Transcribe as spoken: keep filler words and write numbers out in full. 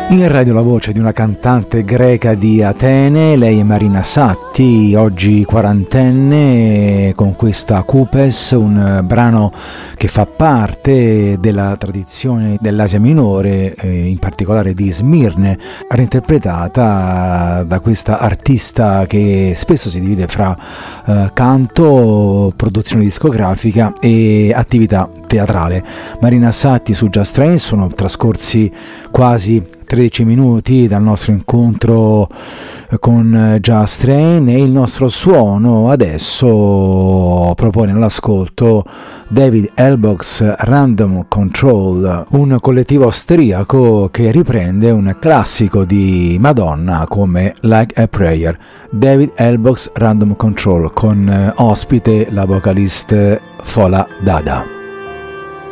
In radio la voce di una cantante greca di Atene, lei è Marina Satti, oggi quarantenne, con questa Koupes, un brano che fa parte della tradizione dell'Asia Minore, eh, in particolare di Smirne, reinterpretata da questa artista che spesso si divide fra eh, canto, produzione discografica e attività teatrale. Marina Satti su Just Train. Sono trascorsi quasi tredici minuti dal nostro incontro con Just Train e il nostro suono adesso propone all'ascolto David Ellbogg's Random Control, un collettivo austriaco che riprende un classico di Madonna come Like a Prayer. David Ellbogg's Random Control, con ospite la vocalista Fola Dada.